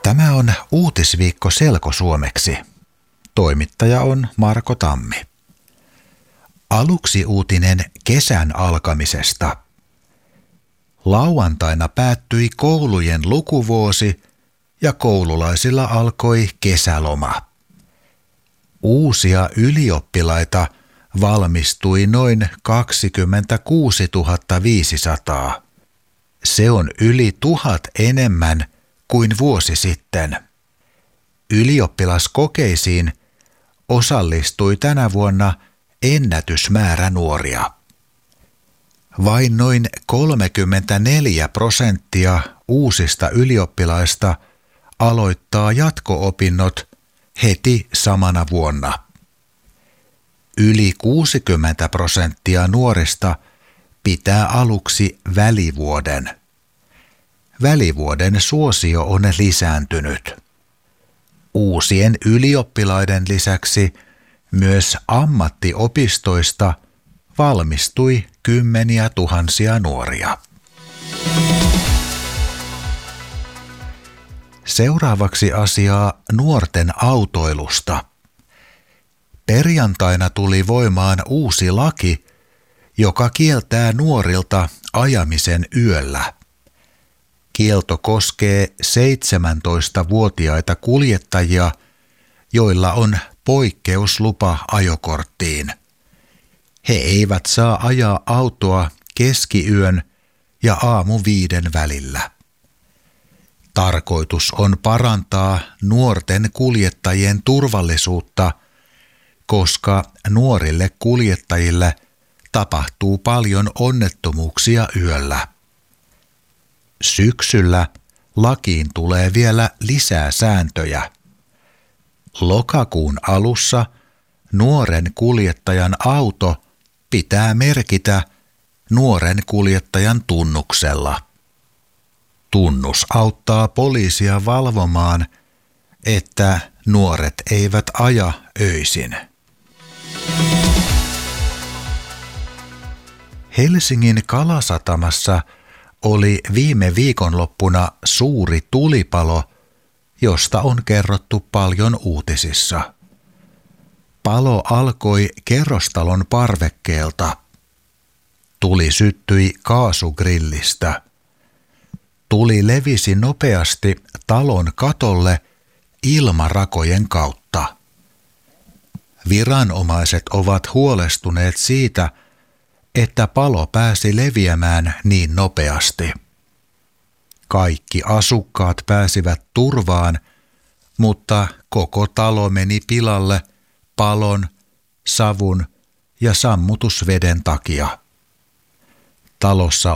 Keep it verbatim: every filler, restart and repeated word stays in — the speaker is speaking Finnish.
Tämä on Uutisviikko selkosuomeksi. Toimittaja on Marko Tammi. Aluksi uutinen kesän alkamisesta. Lauantaina päättyi koulujen lukuvuosi ja koululaisilla alkoi kesäloma. Uusia ylioppilaita valmistui noin kaksikymmentäkuusituhatta viisisataa. Se on yli tuhat enemmän kuin vuosi sitten. Ylioppilaskokeisiin osallistui tänä vuonna ennätysmäärä nuoria. Vain noin kolmekymmentäneljä prosenttia uusista ylioppilaista aloittaa jatko-opinnot heti samana vuonna. Yli kuusikymmentä prosenttia nuorista pitää aluksi välivuoden. Välivuoden suosio on lisääntynyt. Uusien ylioppilaiden lisäksi myös ammattiopistoista valmistui kymmeniä tuhansia nuoria. Seuraavaksi asiaa nuorten autoilusta. Perjantaina tuli voimaan uusi laki, joka kieltää nuorilta ajamisen yöllä. Kielto koskee seitsemäntoistavuotiaita kuljettajia, joilla on poikkeuslupa ajokorttiin. He eivät saa ajaa autoa keskiyön ja aamu viiden välillä. Tarkoitus on parantaa nuorten kuljettajien turvallisuutta, koska nuorille kuljettajille tapahtuu paljon onnettomuuksia yöllä. Syksyllä lakiin tulee vielä lisää sääntöjä. Lokakuun alussa nuoren kuljettajan auto pitää merkitä nuoren kuljettajan tunnuksella. Tunnus auttaa poliisia valvomaan, että nuoret eivät aja öisin. Helsingin Kalasatamassa oli viime viikonloppuna suuri tulipalo, josta on kerrottu paljon uutisissa. Palo alkoi kerrostalon parvekkeelta. Tuli syttyi kaasugrillistä. Tuli levisi nopeasti talon katolle ilmarakojen kautta. Viranomaiset ovat huolestuneet siitä, että palo pääsi leviämään niin nopeasti. Kaikki asukkaat pääsivät turvaan, mutta koko talo meni pilalle palon, savun ja sammutusveden takia. Talossa